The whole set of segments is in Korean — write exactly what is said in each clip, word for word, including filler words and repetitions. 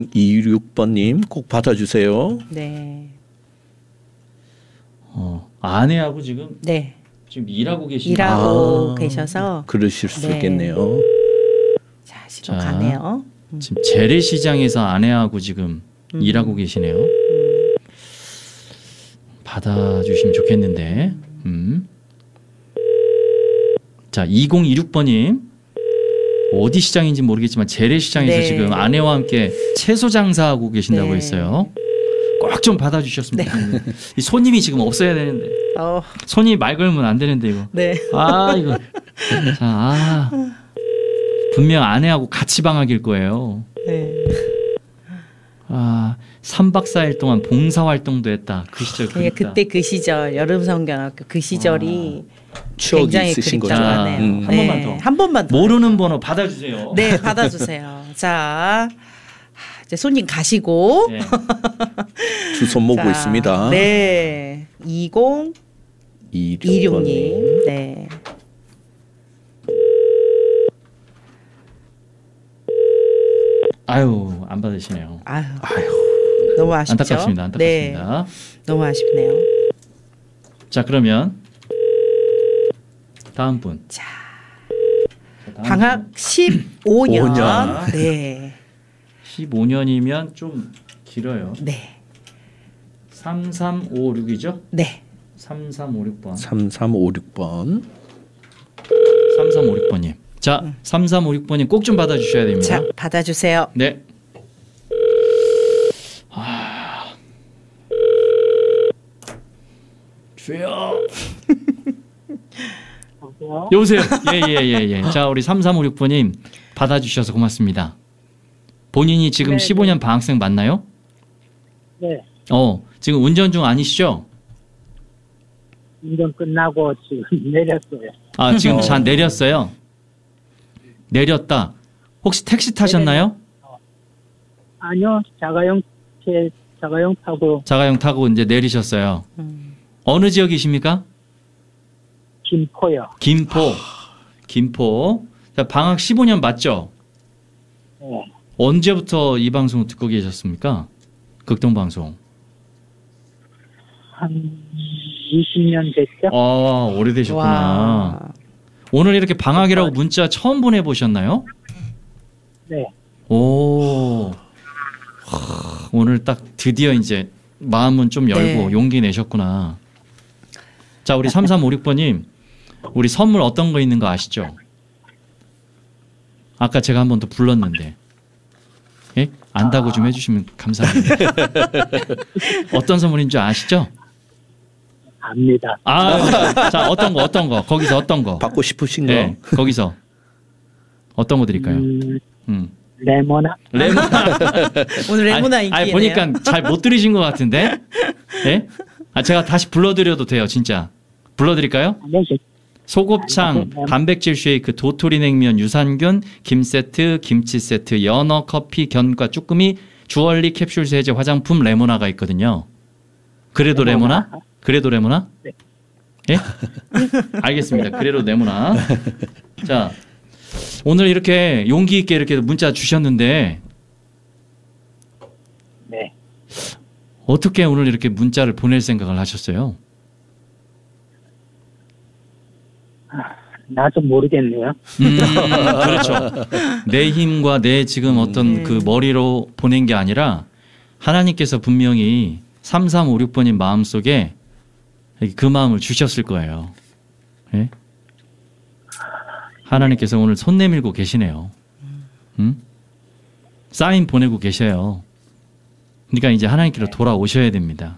이육 번님 꼭 받아주세요. 네. 어, 아내하고 지금 네. 지금 일하고 계신 일하고 아, 계셔서 그러실 수 네. 있겠네요. 자, 지금 자, 가네요. 지금 재래시장에서 아내하고 지금 음. 일하고 계시네요. 음. 받아주시면 좋겠는데. 음. 자, 이공이육 번님 어디 시장인지 모르겠지만 재래시장에서 네. 지금 아내와 함께 채소 장사하고 계신다고 네. 했어요. 꼭 좀 받아주셨으면 네. 좋겠는데 이 손님이 지금 없어야 되는데 어, 손이 말 걸면 안 되는데 이거. 네. 아 이거 자 아, 분명 아내하고 같이 방학일 거예요. 네. 아 삼 박 사 일 동안 봉사활동도 했다. 그 시절 그러니까 그립다. 그때 그 시절 여름성경학교 그 시절이 추억이 굉장히 있으신 그립다고 거죠. 하네요. 음, 한 번만 더. 한 번만 더. 모르는 번호 받아주세요. 네, 받아주세요. 자, 이제 손님 가시고. 네. 주소 모고 자, 있습니다. 네, 이공이육 이육 번님. 님. 네. 아유 안 받으시네요. 아유, 아유, 너무 아쉽죠. 안타깝습니다. 안타깝습니다. 네, 너무 아쉽네요. 자 그러면 다음 분. 자, 자, 다음 방학 분. 십오 년. 오 년. 네, 십오 년이면 좀 길어요. 네, 삼삼오육이죠? 네. 삼삼오육 번. 삼삼오육 번. 삼삼오육 번님. 자, 삼삼오육 번님 꼭 좀 받아주셔야 됩니다. 자, 받아주세요. 네. 아... 주여. 여보세요. 예예예 예, 예. 자, 우리 삼삼오육 번님 받아주셔서 고맙습니다. 본인이 지금 네, 십오 년 방학생 맞나요? 네, 어, 지금 운전 중 아니시죠? 운전 끝나고 지금 내렸어요. 아, 지금 어. 자 내렸어요. 내렸다. 혹시 택시 타셨나요? 아니요, 자가용 제 자가용 타고 자가용 타고 이제 내리셨어요. 음. 어느 지역이십니까? 김포요. 김포. 김포. 자, 방학 십오 년 맞죠? 네, 언제부터 이 방송을 듣고 계셨습니까? 극동방송. 한 이십 년 됐죠? 아, 오래되셨구나. 와. 오늘 이렇게 방학이라고 문자 처음 보내보셨나요? 네, 오. 하, 오늘 딱 드디어 이제 마음은 좀 열고 네. 용기 내셨구나. 자, 우리 삼삼오육 번님. 우리 선물 어떤 거 있는 거 아시죠? 아까 제가 한 번 더 불렀는데. 예? 안다고 좀 해주시면 감사합니다. 어떤 선물인 줄 아시죠? 압니다. 아, 자, 어떤 거, 어떤 거, 거기서 어떤 거. 받고 싶으신 거. 네, 거기서 어떤 거 드릴까요? 음, 음. 레모나. 레몬. 오늘 레모나 아니, 인기네요. 아니, 보니까 잘 못 들으신 것 같은데. 예? 아, 제가 다시 불러드려도 돼요, 진짜. 불러드릴까요? 네, 소곱창, 단백질 쉐이크, 도토리 냉면, 유산균, 김 세트, 김치 세트, 연어, 커피, 견과, 쭈꾸미, 주얼리 캡슐 세제, 화장품, 레모나가 있거든요. 그래도 레모나? 그래도 레모나? 네. 예? 알겠습니다. 그래도 레모나. 자, 오늘 이렇게 용기 있게 이렇게 문자 주셨는데 네. 어떻게 오늘 이렇게 문자를 보낼 생각을 하셨어요? 나도 모르겠네요. 음, 그렇죠. 내 힘과 내 지금 어떤 네. 그 머리로 보낸 게 아니라 하나님께서 분명히 삼삼오육 번님 마음속에 그 마음을 주셨을 거예요. 예? 하나님께서 오늘 손 내밀고 계시네요. 음? 사인 보내고 계셔요. 그러니까 이제 하나님께로 돌아오셔야 됩니다.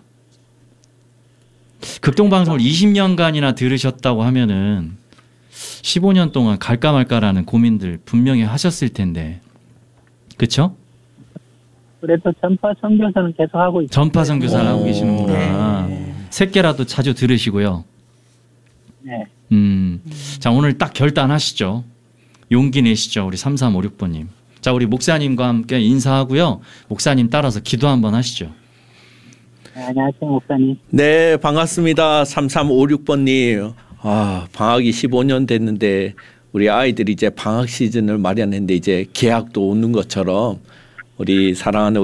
극동방송을 이십 년간이나 들으셨다고 하면은 십오 년 동안 갈까 말까라는 고민들 분명히 하셨을 텐데. 그렇죠? 그래도 전파 선교사는 계속 하고 있어요. 전파 선교사를 하고 오. 계시는구나. 네. 새끼라도 자주 들으시고요. 네, 음. 자, 오늘 딱 결단하시죠. 용기 내시죠. 우리 삼삼오육 번님. 자, 우리 목사님과 함께 인사하고요. 목사님 따라서 기도 한번 하시죠. 네, 안녕하세요, 목사님. 네, 반갑습니다. 삼삼오육 번님. 아, 방학이 십오 년 됐는데 우리 아이들이 이제 방학 시즌을 마련했는데 이제 개학도 오는 것처럼 우리 사랑하는